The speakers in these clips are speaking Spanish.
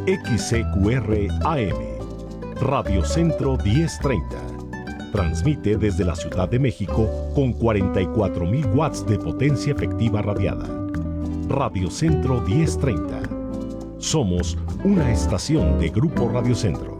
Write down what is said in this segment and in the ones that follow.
XCQR AM, Radio Centro 1030. Transmite desde la Ciudad de México con 44,000 watts de potencia efectiva radiada. Radio Centro 1030. Somos una estación de Grupo Radio Centro.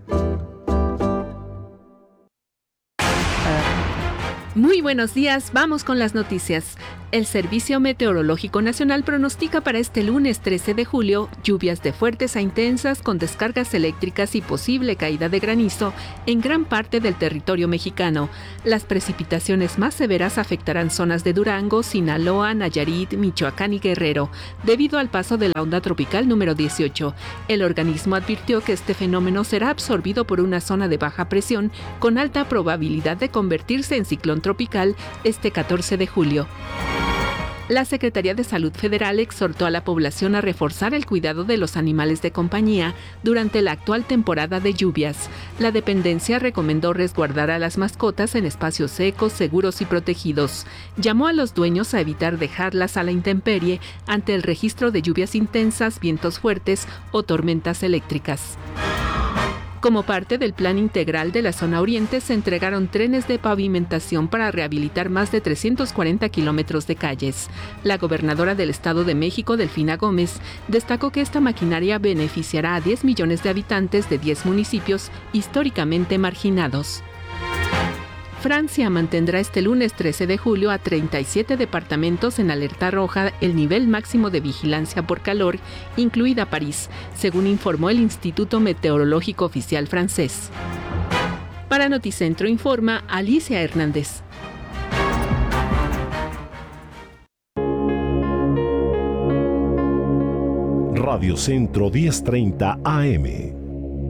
Muy buenos días, vamos con las noticias. El Servicio Meteorológico Nacional pronostica para este lunes 13 de julio lluvias de fuertes a intensas con descargas eléctricas y posible caída de granizo en gran parte del territorio mexicano. Las precipitaciones más severas afectarán zonas de Durango, Sinaloa, Nayarit, Michoacán y Guerrero, debido al paso de la onda tropical número 18. El organismo advirtió que este fenómeno será absorbido por una zona de baja presión con alta probabilidad de convertirse en ciclón tropical este 14 de julio. La Secretaría de Salud Federal exhortó a la población a reforzar el cuidado de los animales de compañía durante la actual temporada de lluvias. La dependencia recomendó resguardar a las mascotas en espacios secos, seguros y protegidos. Llamó a los dueños a evitar dejarlas a la intemperie ante el registro de lluvias intensas, vientos fuertes o tormentas eléctricas. Como parte del plan integral de la zona oriente, se entregaron trenes de pavimentación para rehabilitar más de 340 kilómetros de calles. La gobernadora del Estado de México, Delfina Gómez, destacó que esta maquinaria beneficiará a 10 millones de habitantes de 10 municipios históricamente marginados. Francia mantendrá este lunes 13 de julio a 37 departamentos en alerta roja el nivel máximo de vigilancia por calor, incluida París, según informó el Instituto Meteorológico Oficial francés. Para Noticentro informa Alicia Hernández. Radio Centro 1030 AM.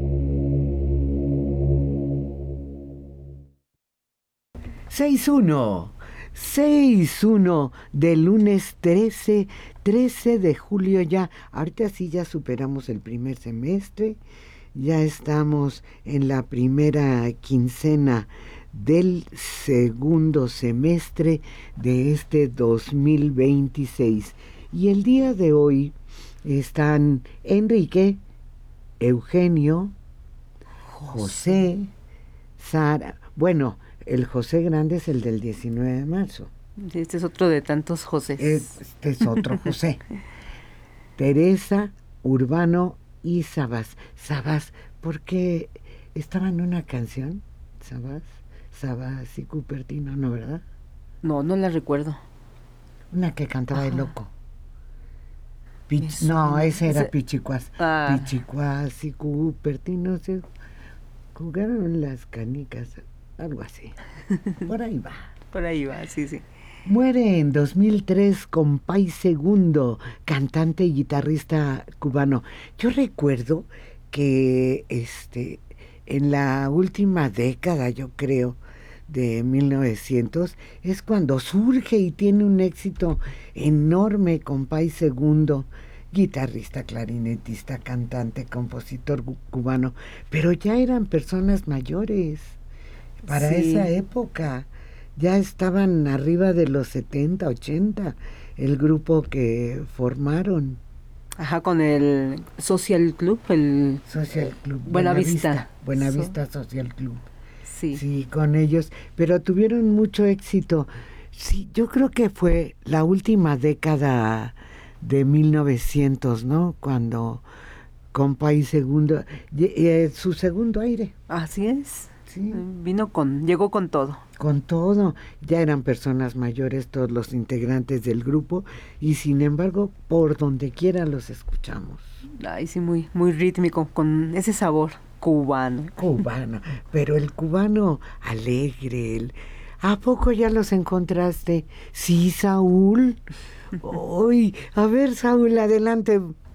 Seis uno del lunes 13 de julio ya. Ahorita sí ya superamos el primer semestre, ya estamos en la primera quincena del segundo semestre de este 2026. Y el día de hoy están Enrique, Eugenio, José, Sara, bueno, el José Grande es el del 19 de marzo. Este es otro de tantos José. Este es otro José. Teresa, Urbano y Sabás. Sabás, porque estaba en una canción, Sabás y Cupertino, ¿no, verdad? No la recuerdo. Una que cantaba el loco. No, ese era Pichicuás. Pichicuás y Cupertino se jugaron en las canicas. Algo así. Por ahí va. Por ahí va, sí. Muere en 2003 Compay Segundo, cantante y guitarrista cubano. Yo recuerdo que en la última década, yo creo, de 1900, es cuando surge y tiene un éxito enorme Compay Segundo, guitarrista, clarinetista, cantante, compositor cubano, pero ya eran personas mayores. Para esa época ya estaban arriba de los 70, 80 el grupo que formaron. Ajá, con el Social Club, el Social Club Buenavista. Buenavista Social Club. Sí, con ellos, pero tuvieron mucho éxito. Sí, yo creo que fue la última década de 1900, ¿no? Cuando Compay Segundo, su segundo aire. Así es. Sí. Llegó con todo. Con todo, ya eran personas mayores todos los integrantes del grupo y sin embargo, por donde quiera los escuchamos. Ay, sí, muy, muy rítmico, con ese sabor cubano. Pero el cubano alegre, ¿a poco ya los encontraste? Sí, Saúl. Uy, a ver, Saúl, adelante,